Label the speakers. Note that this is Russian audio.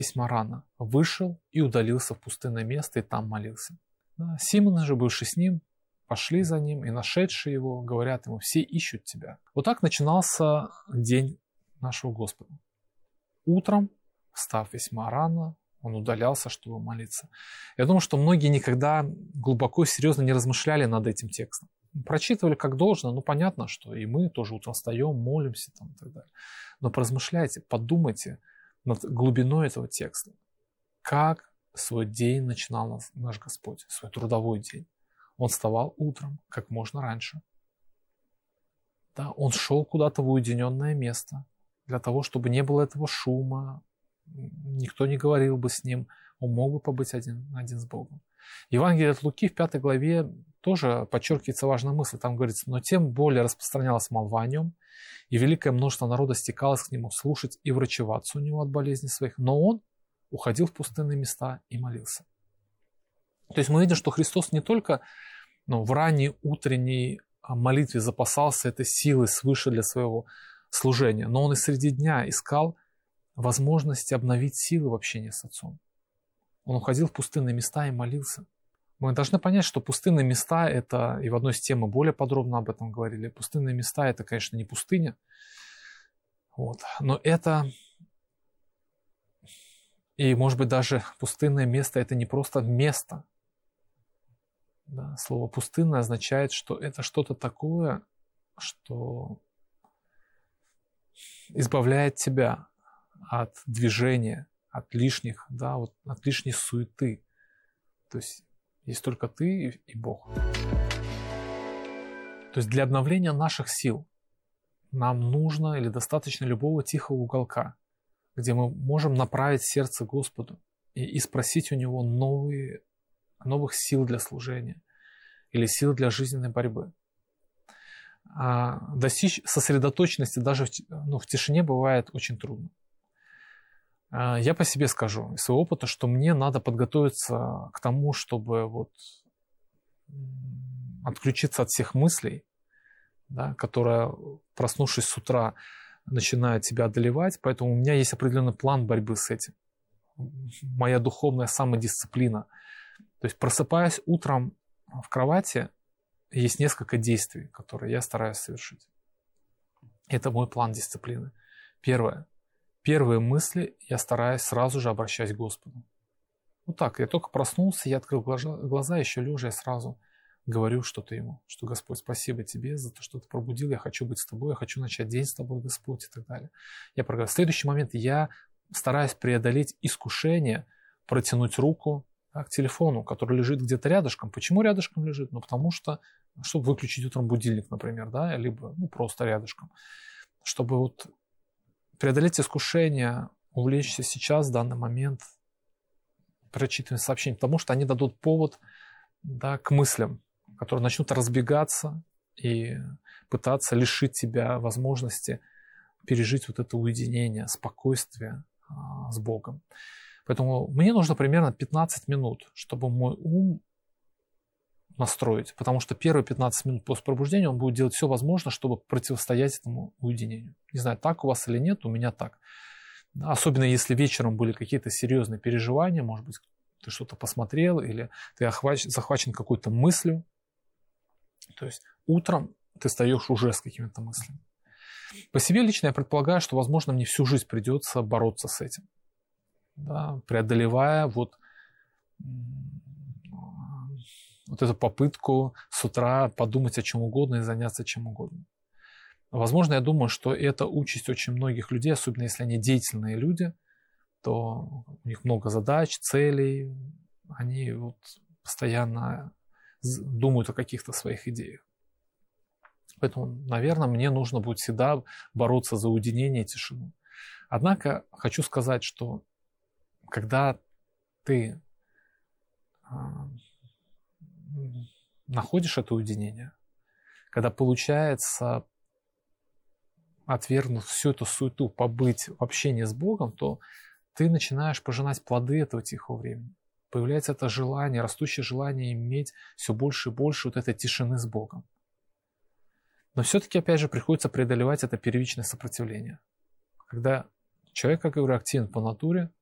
Speaker 1: весьма рано вышел и удалился в пустынное место, и там молился. Да, Симон же, бывший с ним, пошли за ним, и нашедшие его говорят ему: все ищут тебя. Вот так начинался день нашего Господа. Утром, встав весьма рано, он удалялся, чтобы молиться. Я думаю, что многие никогда глубоко и серьезно не размышляли над этим текстом. Прочитывали как должно, ну понятно, что и мы тоже утром встаем, молимся там, и так далее. Но поразмышляйте, подумайте над глубиной этого текста. Как свой день начинал наш Господь, свой трудовой день. Он вставал утром, как можно раньше. Да, он шел куда-то в уединенное место, для того, чтобы не было этого шума, никто не говорил бы с ним, он мог бы побыть один с Богом. Евангелие от Луки в 5 главе тоже подчеркивается важная мысль. Там говорится: но тем более распространялась молва о нем, и великое множество народа стекалось к нему слушать и врачеваться у него от болезней своих. Но он уходил в пустынные места и молился. То есть мы видим, что Христос не только в ранней утренней молитве запасался этой силой свыше для своего служения, но он и среди дня искал возможности обновить силы в общении с Отцом. Он уходил в пустынные места и молился. Мы должны понять, что пустынные места – это, и в одной из тем мы более подробно об этом говорили, пустынные места – это, конечно, не пустыня, но это, и может быть даже пустынное место – это не просто место. Да, слово «пустынное» означает, что это что-то такое, что избавляет тебя от движения, от лишних, от лишней суеты. То есть есть только ты и Бог. То есть для обновления наших сил нам нужно или достаточно любого тихого уголка, где мы можем направить сердце Господу и спросить у Него новых сил для служения или сил для жизненной борьбы. Достичь сосредоточенности даже в тишине бывает очень трудно. Я по себе скажу из своего опыта, что мне надо подготовиться к тому, чтобы отключиться от всех мыслей, которые, проснувшись с утра, начинают тебя одолевать. Поэтому у меня есть определенный план борьбы с этим. Моя духовная самодисциплина. То есть, просыпаясь утром в кровати, есть несколько действий, которые я стараюсь совершить. Это мой план дисциплины. Первые мысли я стараюсь сразу же обращать к Господу. Я только проснулся, я открыл глаза, еще лежа, я сразу говорю что-то Ему, что: Господь, спасибо Тебе за то, что Ты пробудил, я хочу быть с Тобой, я хочу начать день с Тобой, Господь, и так далее. В следующий момент я стараюсь преодолеть искушение, протянуть руку к телефону, который лежит где-то рядышком. Почему рядышком лежит? Потому что, чтобы выключить утром будильник, например, либо просто рядышком. Чтобы преодолеть искушение, увлечься сейчас, в данный момент, прочитыванием сообщений, потому что они дадут повод к мыслям, которые начнут разбегаться и пытаться лишить тебя возможности пережить это уединение, спокойствие с Богом. Поэтому мне нужно примерно 15 минут, чтобы мой ум настроить, потому что первые 15 минут после пробуждения он будет делать все возможное, чтобы противостоять этому уединению. Не знаю, так у вас или нет, у меня так. Особенно если вечером были какие-то серьезные переживания, может быть, ты что-то посмотрел или ты захвачен какой-то мыслью. То есть утром ты встаешь уже с какими-то мыслями. По себе лично я предполагаю, что, возможно, мне всю жизнь придется бороться с этим, преодолевая эту попытку с утра подумать о чем угодно и заняться чем угодно. Возможно, я думаю, что это участь очень многих людей, особенно если они деятельные люди, то у них много задач, целей, они постоянно думают о каких-то своих идеях. Поэтому, наверное, мне нужно будет всегда бороться за уединение и тишину. Однако хочу сказать, что когда ты находишь это уединение, когда получается, отвергнув всю эту суету, побыть в общении с Богом, то ты начинаешь пожинать плоды этого тихого времени. Появляется это желание, растущее желание иметь все больше и больше этой тишины с Богом. Но все-таки, опять же, приходится преодолевать это первичное сопротивление. Когда человек, как я говорю, активен по натуре,